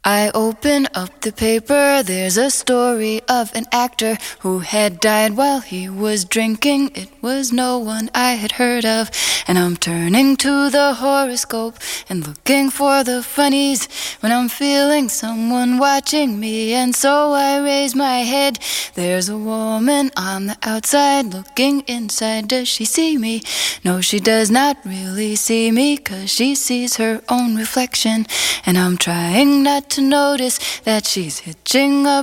I open up the paper, there's a story of an actor who had died while he was drinking. It was no one I had heard of, and I'm turning to the horoscope and looking for the funnies when I'm feeling someone watching me, and so I raise my head. There's a woman on the outside looking inside. Does she see me? No, she does not really see me, 'cause she sees her own reflection, and I'm trying not to notice that she's hitching up